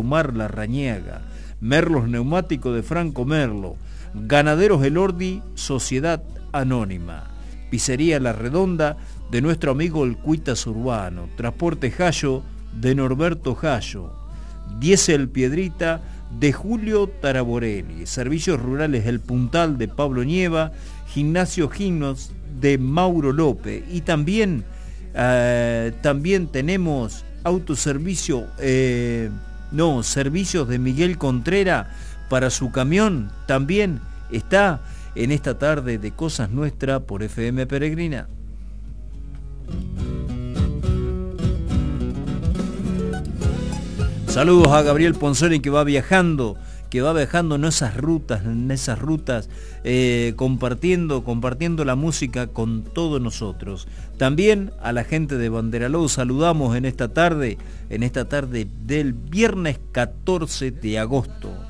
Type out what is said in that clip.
Omar Larrañaga, Merlos Neumático de Franco Merlo, Ganaderos Elordi, Sociedad Anónima, Pizzería La Redonda de nuestro amigo el Cuitas Urbano, Transporte Jayo de Norberto Jayo, Diesel Piedrita de Julio Taraborelli, Servicios Rurales El Puntal de Pablo Nieva, Gimnasio Gimnos de Mauro López y también tenemos autoservicio, servicios de Miguel Contrera para su camión, también está en esta tarde de Cosas Nuestras por FM Peregrina. Saludos a Gabriel Ponzoni que va viajando en esas rutas, compartiendo la música con todos nosotros. También a la gente de Banderaló saludamos en esta tarde del viernes 14 de agosto.